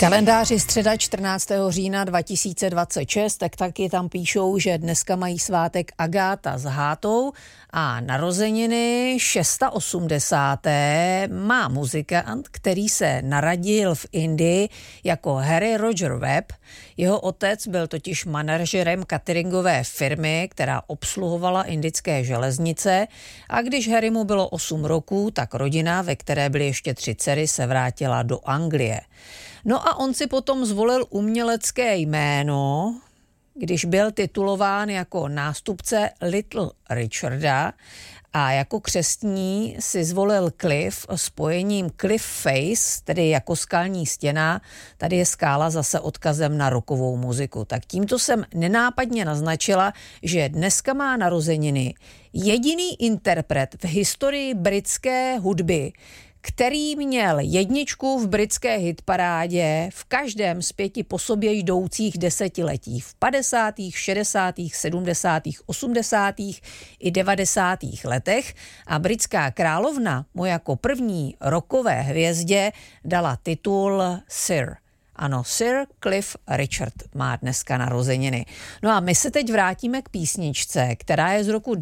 Kalendáři středa 14. října 2026, tak taky tam píšou, že dneska mají svátek Agáta s Hátou a narozeniny 680. má muzikant, který se narodil v Indii jako Harry Roger Webb. Jeho otec byl totiž manažerem cateringové firmy, která obsluhovala indické železnice, a když Harrymu bylo 8 roků, tak rodina, ve které byly ještě 3 dcery, se vrátila do Anglie. No a on si potom zvolil umělecké jméno, když byl titulován jako nástupce Little Richarda, a jako křestní si zvolil Cliff spojením Cliff Face, tedy jako skalní stěna. Tady je skála zase odkazem na rockovou muziku. Tak tímto jsem nenápadně naznačila, že dneska má narozeniny jediný interpret v historii britské hudby, který měl jedničku v britské hitparádě v každém z 5 po sobě jdoucích desetiletí. V 50., 60., 70., 80. i 90. letech a britská královna mu jako první rockové hvězdě dala titul Sir. Ano, Sir Cliff Richard má dneska narozeniny. No a my se teď vrátíme k písničce, která je z roku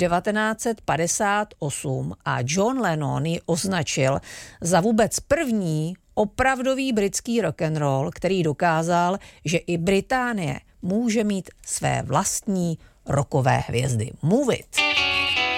1958 a John Lennon ji označil za vůbec první opravdový britský rock'n'roll, který dokázal, že i Británie může mít své vlastní rockové hvězdy. Move it!